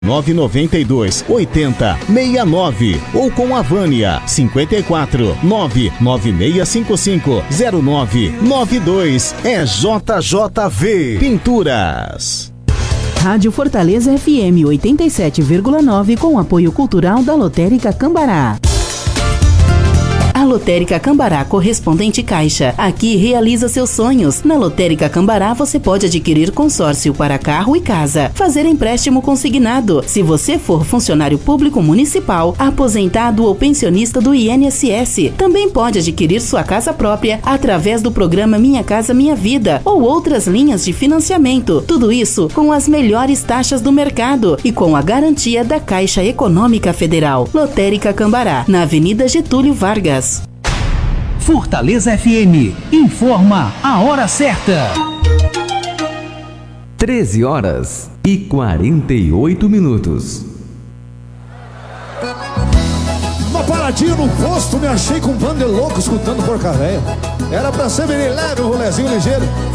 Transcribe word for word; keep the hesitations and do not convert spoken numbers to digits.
nove nove dois, oitenta, sessenta e nove ou com a Vânia cinquenta e quatro, nove nove seis cinco cinco, zero nove nove dois. É J J V Pinturas. Rádio Fortaleza F M oitenta e sete vírgula nove com apoio cultural da Lotérica Cambará. A Lotérica Cambará Correspondente Caixa. Aqui realiza seus sonhos. Na Lotérica Cambará você pode adquirir consórcio para carro e casa, fazer empréstimo consignado. Se você for funcionário público municipal, aposentado ou pensionista do I N S S, também pode adquirir sua casa própria através do programa Minha Casa Minha Vida ou outras linhas de financiamento. Tudo isso com as melhores taxas do mercado e com a garantia da Caixa Econômica Federal. Lotérica Cambará, na Avenida Getúlio Vargas. Fortaleza F M informa a hora certa. treze horas e quarenta e oito minutos. Uma paradinha no posto, me achei com um bando de louco escutando porcaria. Era pra ser bem leve, um rolezinho ligeiro.